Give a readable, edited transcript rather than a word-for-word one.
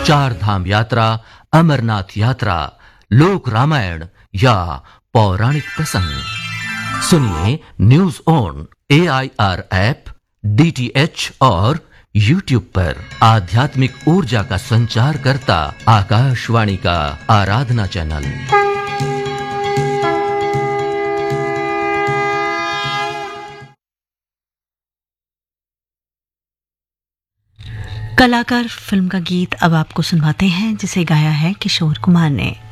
चार धाम यात्रा, अमरनाथ यात्रा, लोक रामायण या पौराणिक प्रसंग सुनिए news on AIR app, DTH और YouTube पर। आध्यात्मिक ऊर्जा का संचार करता आकाशवाणी का आराधना चैनल। कलाकार फिल्म का गीत अब आपको सुनवाते हैं, जिसे गाया है किशोर कुमार ने।